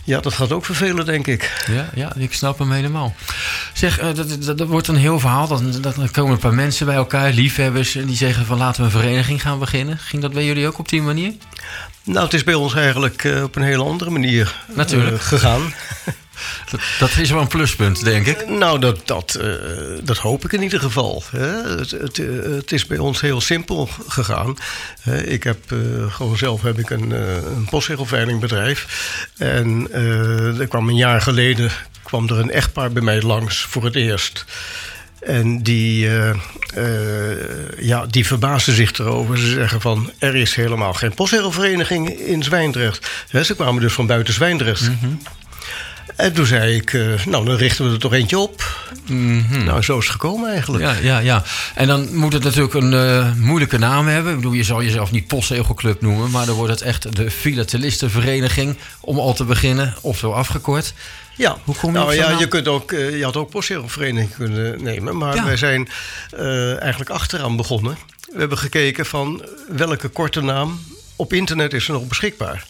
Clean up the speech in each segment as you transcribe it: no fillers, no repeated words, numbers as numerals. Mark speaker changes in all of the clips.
Speaker 1: Ja, dat gaat ook vervelen, denk ik.
Speaker 2: Ja, ik snap hem helemaal. Zeg, dat wordt een heel verhaal. Dan komen een paar mensen bij elkaar, liefhebbers, en die zeggen van laten we een vereniging gaan beginnen. Ging dat bij jullie ook op die manier?
Speaker 1: Nou, het is bij ons eigenlijk op een hele andere manier gegaan.
Speaker 2: Dat is wel een pluspunt, denk ik.
Speaker 1: Nou, dat hoop ik in ieder geval. Het is bij ons heel simpel gegaan. Ik heb zelf een postzegelveilingbedrijf. En er kwam een jaar geleden kwam er een echtpaar bij mij langs voor het eerst. En die verbaasden zich erover. Ze zeggen van, er is helemaal geen postzegelvereniging in Zwijndrecht. Ze kwamen dus van buiten Zwijndrecht. Mm-hmm. En toen zei ik, dan richten we er toch eentje op. Mm-hmm. Nou, zo is het gekomen eigenlijk.
Speaker 2: Ja. En dan moet het natuurlijk een moeilijke naam hebben. Ik bedoel, je zal jezelf niet postzegelclub noemen, maar dan wordt het echt de Filatelistenvereniging, om al te beginnen, of zo afgekort.
Speaker 1: Ja,
Speaker 2: hoe kom je op zo'n naam?
Speaker 1: Je had ook postzegelvereniging kunnen nemen, maar wij zijn eigenlijk achteraan begonnen. We hebben gekeken van welke korte naam op internet is er nog beschikbaar.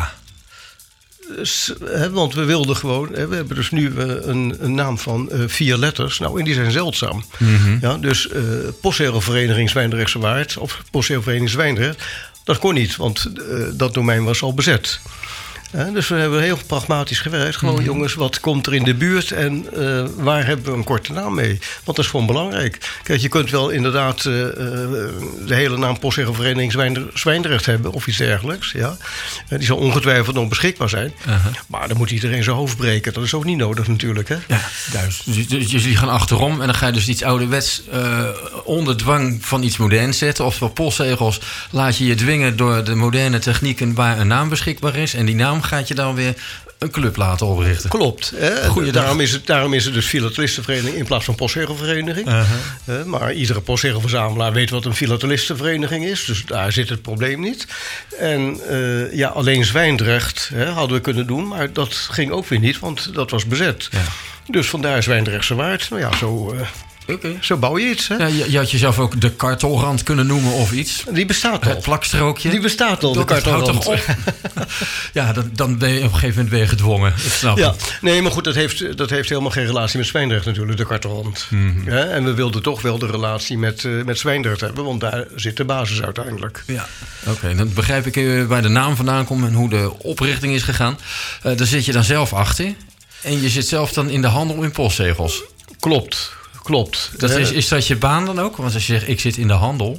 Speaker 1: Want we wilden gewoon. We hebben dus nu een naam van 4 letters. Nou, en die zijn zeldzaam. Mm-hmm. Ja, dus postzegelvereniging Zwijndrechtse Waard of postzegelvereniging Zwijndrecht, dat kon niet, want dat domein was al bezet. Dus we hebben heel pragmatisch gewerkt. Gewoon, jongens, wat komt er in de buurt en waar hebben we een korte naam mee? Want dat is gewoon belangrijk. Kijk, je kunt wel inderdaad de hele naam postzegelvereniging Zwijndrecht hebben of iets dergelijks. Ja. Die zal ongetwijfeld nog beschikbaar zijn. Uh-huh. Maar dan moet iedereen zijn hoofd breken. Dat is ook niet nodig natuurlijk. Hè?
Speaker 2: Ja, juist. Dus jullie gaan achterom en dan ga je dus iets ouderwets onder dwang van iets moderns zetten. Oftewel postzegels laat je je dwingen door de moderne technieken waar een naam beschikbaar is. En die naam gaat je dan weer een club laten oprichten.
Speaker 1: Klopt. Daarom is het dus Filatelistenvereniging in plaats van postzegelvereniging. Uh-huh. Maar iedere postzegelverzamelaar weet wat een Filatelistenvereniging is. Dus daar zit het probleem niet. En alleen Zwijndrecht hadden we kunnen doen. Maar dat ging ook weer niet, want dat was bezet. Ja. Dus vandaar Zwijndrechtse Waard. Nou ja, zo bouw je iets. Hè?
Speaker 2: Ja, je had jezelf ook de kartelrand kunnen noemen of iets.
Speaker 1: Die bestaat al.
Speaker 2: Het plakstrookje.
Speaker 1: Die bestaat al, de kartelrand.
Speaker 2: Ja, dan ben je op een gegeven moment weer gedwongen.
Speaker 1: Nee, maar goed, dat heeft helemaal geen relatie met Zwijndrecht natuurlijk, de kartelrand. Mm-hmm. Ja, en we wilden toch wel de relatie met Zwijndrecht hebben, want daar zit de basis uiteindelijk.
Speaker 2: Ja, oké. Dan begrijp ik waar de naam vandaan komt en hoe de oprichting is gegaan. Daar zit je dan zelf achter. En je zit zelf dan in de handel in postzegels.
Speaker 1: Klopt.
Speaker 2: Is dat je baan dan ook? Want als je zegt, ik zit in de handel.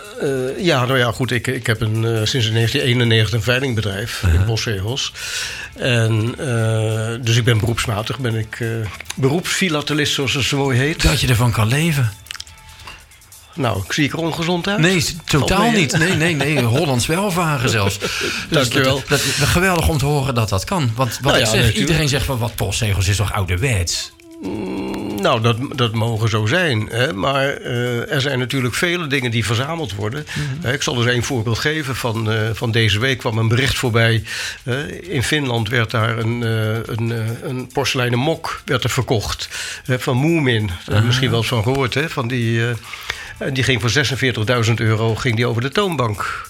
Speaker 1: Goed. Ik heb sinds 1991 een veilingbedrijf in postzegels. En dus ik ben beroepsmatig. Ben ik beroepsfilatelist, zoals het zo mooi heet.
Speaker 2: Dat je ervan kan leven.
Speaker 1: Nou, zie ik er ongezond uit?
Speaker 2: Nee, totaal niet. Nee. Hollands welvaren zelfs.
Speaker 1: Dankjewel.
Speaker 2: Dat is geweldig om te horen dat kan. Want iedereen zegt van wat postzegels is toch ouderwets?
Speaker 1: Nou, dat mogen zo zijn. Hè? Maar er zijn natuurlijk vele dingen die verzameld worden. Mm-hmm. Ik zal dus één voorbeeld geven. Van deze week kwam een bericht voorbij. In Finland werd daar een porseleinen mok verkocht. Van Moomin. Daar heb je misschien wel eens van gehoord. Hè? Die ging voor €46.000 ging die over de toonbank.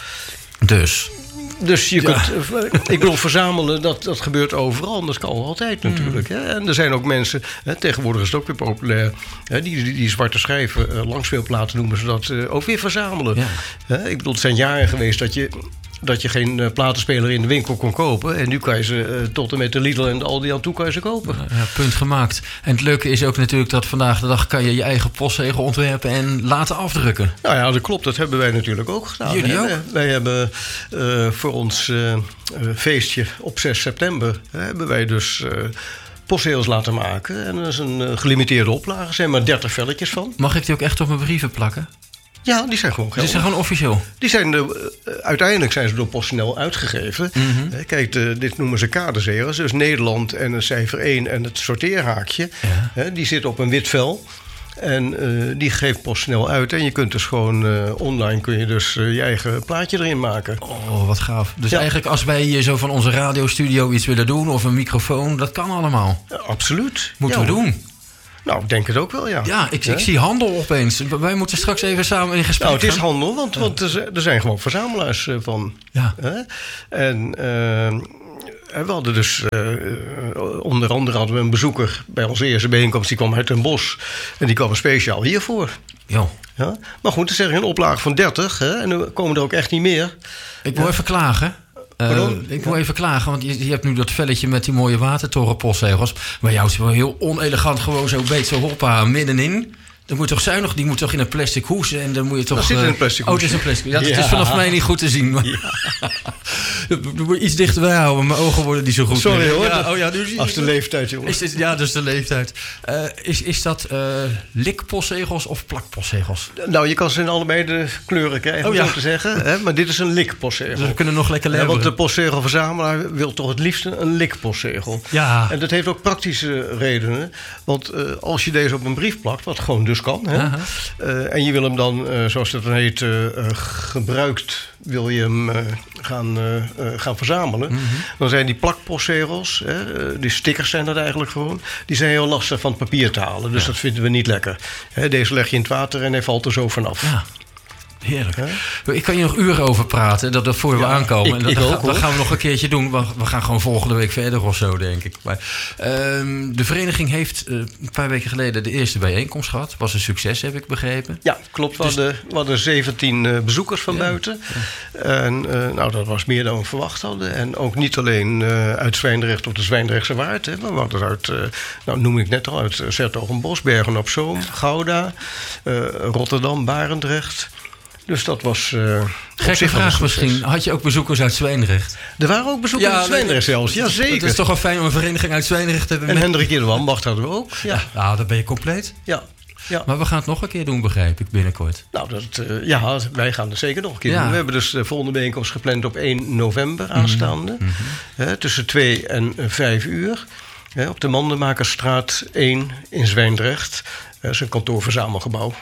Speaker 1: Dus je kunt, ik bedoel, verzamelen, dat gebeurt overal. Dat kan altijd natuurlijk. Hè. En er zijn ook mensen, tegenwoordig is het ook weer populair, die zwarte schijven, langspeelplaten noemen ze dat, ook weer verzamelen. Ja. Ik bedoel, het zijn jaren geweest dat je geen platenspeler in de winkel kon kopen. En nu kan je ze tot en met de Lidl en de Aldi aan toe kan je ze kopen.
Speaker 2: Ja, punt gemaakt. En het leuke is ook natuurlijk dat vandaag de dag kan je je eigen postzegel ontwerpen en laten afdrukken.
Speaker 1: Nou ja, dat klopt. Dat hebben wij natuurlijk ook gedaan.
Speaker 2: Jullie ook?
Speaker 1: Wij hebben voor ons feestje op 6 september... hebben wij dus... postzegels laten maken. En dat is een gelimiteerde oplage. Er zijn maar 30 velletjes van.
Speaker 2: Mag ik die ook echt op mijn brieven plakken?
Speaker 1: Ja, die zijn gewoon geldig.
Speaker 2: Die zijn gewoon officieel?
Speaker 1: Uiteindelijk zijn ze door PostNL uitgegeven. Mm-hmm. Kijk, dit noemen ze kadezegels. Dus Nederland en een cijfer 1 en het sorteerhaakje. Ja. Die zit op een wit vel. En die geeft PostNL uit. En je kunt dus gewoon online kun je dus je eigen plaatje erin maken.
Speaker 2: Oh, wat gaaf. Dus eigenlijk als wij hier zo van onze radiostudio iets willen doen... of een microfoon, dat kan allemaal?
Speaker 1: Ja, absoluut.
Speaker 2: Moeten we doen.
Speaker 1: Nou, ik denk het ook wel, ja.
Speaker 2: Ja, ik zie handel opeens. Wij moeten straks even samen in gesprek gaan.
Speaker 1: Nou, het is handel, want er zijn gewoon verzamelaars van.
Speaker 2: Ja.
Speaker 1: En we hadden dus, onder andere hadden we een bezoeker bij onze eerste bijeenkomst. Die kwam uit Den Bosch. En die kwam speciaal hiervoor.
Speaker 2: Jo.
Speaker 1: Ja? Maar goed, dan zeg je een oplage van 30. Hè? En dan komen er ook echt niet meer.
Speaker 2: Ik wil even klagen. Ik wil even klagen, want je hebt nu dat velletje met die mooie watertorenpostzegels. Maar jou is wel heel onelegant, gewoon zo beet, zo hoppa, middenin. Dan moet je toch zuinig, die moet toch in een plastic hoes en dan moet je toch...
Speaker 1: Dat zit in een plastic hoes.
Speaker 2: Oh, het is een plastic. Ja, het is vanaf mij niet goed te zien. Maar... Dan moet je iets dichterbij houden, mijn ogen worden niet zo goed.
Speaker 1: Sorry hoor,
Speaker 2: als
Speaker 1: is de leeftijd, jongens.
Speaker 2: Dat is de leeftijd. Is dat likpostzegels of plakpostzegels?
Speaker 1: Nou, je kan ze in allebei de kleuren krijgen, om zo te zeggen. Hè? Maar dit is een likpostzegel.
Speaker 2: Dus we kunnen nog lekker leveren.
Speaker 1: Want de postzegelverzamelaar wil toch het liefst een likpostzegel.
Speaker 2: Ja.
Speaker 1: En dat heeft ook praktische redenen. Want als je deze op een brief plakt, wat gewoon dus kan. Hè? En je wil hem dan, zoals dat dan heet, gebruikt... wil je hem gaan verzamelen... dan zijn die plakpostzegels... die stickers zijn dat eigenlijk gewoon... die zijn heel lastig van het papier te halen. Dus dat vinden we niet lekker. Deze leg je in het water en hij valt er zo vanaf.
Speaker 2: Ja. Heerlijk. Ik kan je nog uren over praten, dat voor we aankomen. Dat gaan we nog een keertje doen. We gaan gewoon volgende week verder of zo, denk ik. Maar, de vereniging heeft een paar weken geleden de eerste bijeenkomst gehad. Was een succes, heb ik begrepen.
Speaker 1: Ja, klopt. We hadden 17 bezoekers van buiten. Ja. En dat was meer dan we verwacht hadden. En ook niet alleen uit Zwijndrecht of de Zwijndrechtse Waard. Hè. We hadden uit, noem ik net al, uit 's-Hertogenbosch, Bergen op Zoom, Gouda, Rotterdam, Barendrecht... Dus dat was...
Speaker 2: Gekke vraag misschien. Had je ook bezoekers uit Zwijndrecht?
Speaker 1: Er waren ook bezoekers uit Zwijndrecht zelfs. Ja, zeker.
Speaker 2: Het is toch wel fijn om een vereniging uit Zwijndrecht te hebben.
Speaker 1: En Hendrik de Wambacht hadden we ook. Ja,
Speaker 2: dan ben je compleet.
Speaker 1: Ja.
Speaker 2: Maar we gaan het nog een keer doen, begrijp ik, binnenkort.
Speaker 1: Nou, wij gaan het zeker nog een keer doen. We hebben dus de volgende bijeenkomst gepland op 1 november aanstaande. Tussen 2 en 5 uur. Op de Mandenmakersstraat 1 in Zwijndrecht. Dat is een kantoorverzamelgebouw.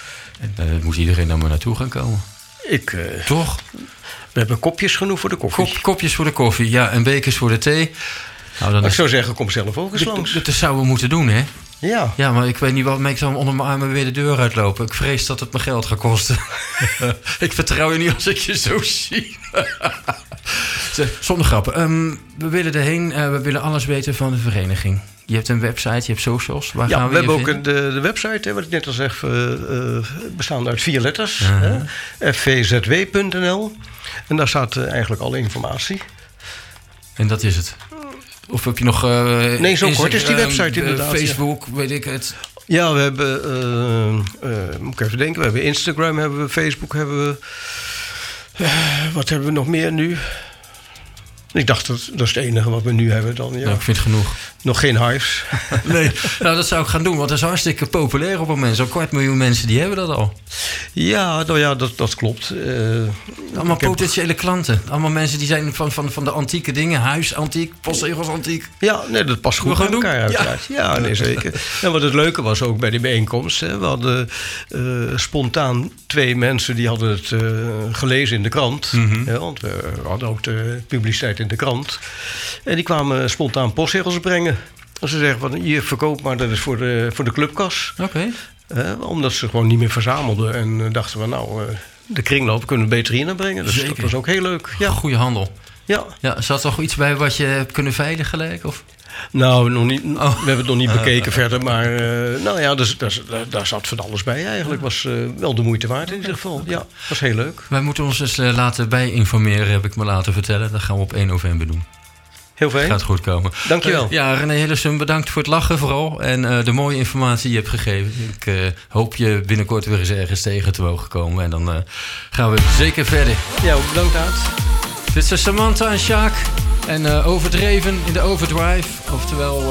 Speaker 2: En moet iedereen dan maar naartoe gaan komen? Toch?
Speaker 1: We hebben kopjes genoeg voor de koffie.
Speaker 2: Kopjes voor de koffie, ja. En bekers voor de thee. Nou, dan
Speaker 1: ik zou zeggen, kom zelf ook eens langs.
Speaker 2: Dat zouden we moeten doen, hè?
Speaker 1: Ja.
Speaker 2: Ja, maar ik weet niet wat. Ik zou onder mijn armen weer de deur uitlopen. Ik vrees dat het me geld gaat kosten. Ik vertrouw je niet als ik je zo zie. Zonder grappen. We willen erheen. We willen alles weten van de vereniging. Je hebt een website, je hebt socials. Waar gaan we
Speaker 1: hebben ook de website, wat ik net al zeg, bestaande uit 4 letters. fvzw.nl. En daar staat eigenlijk alle informatie.
Speaker 2: En dat is het? Of heb je nog...
Speaker 1: nee, zo kort is die website inderdaad.
Speaker 2: Facebook, weet ik het.
Speaker 1: Ja, we hebben... moet ik even denken. We hebben Instagram, hebben we Facebook, hebben we... wat hebben we nog meer nu? Ik dacht, dat is het enige wat we nu hebben dan. Ja.
Speaker 2: Nou, ik vind het genoeg.
Speaker 1: Nog geen hives.
Speaker 2: Nee, nou dat zou ik gaan doen, want dat is hartstikke populair op het moment. Zo'n 250.000 mensen die hebben dat al.
Speaker 1: Ja, nou ja, dat klopt.
Speaker 2: Allemaal potentiële klanten. Allemaal mensen die zijn van de antieke dingen. Huis antiek, postzegels antiek.
Speaker 1: Ja, nee, dat past goed bij elkaar uiteraard. Ja, nee, zeker. En wat het leuke was ook bij die bijeenkomst. We hadden spontaan 2 mensen die hadden het gelezen in de krant. Want we hadden ook de publiciteit in de krant. En die kwamen spontaan postzegels brengen. Ze zeggen van, hier, verkoop maar, dat is voor de clubkas.
Speaker 2: Oké.
Speaker 1: Omdat ze gewoon niet meer verzamelden. En dachten we, nou, de kringloop kunnen we beter hier naar brengen. Dus dat was ook heel leuk. Ja.
Speaker 2: Goeie handel.
Speaker 1: Ja.
Speaker 2: Zat er toch iets bij wat je hebt kunnen veiligen gelijk? Of?
Speaker 1: Nou, nog niet, we hebben het nog niet bekeken verder. Maar nou ja, daar zat van alles bij eigenlijk. Was wel de moeite waard in ieder geval. Ja, was heel leuk.
Speaker 2: Wij moeten ons eens laten bijinformeren, heb ik me laten vertellen. Dat gaan we op 1 november doen.
Speaker 1: Heel fijn.
Speaker 2: Gaat goed komen.
Speaker 1: Dankjewel.
Speaker 2: Ja, René Hillesum, bedankt voor het lachen vooral. En de mooie informatie die je hebt gegeven. Ik hoop je binnenkort weer eens ergens tegen te mogen komen. En dan gaan we zeker verder.
Speaker 1: Ja, bedankt Aad.
Speaker 2: Dit is Samantha en Sjaak. En overdreven in de overdrive. Oftewel...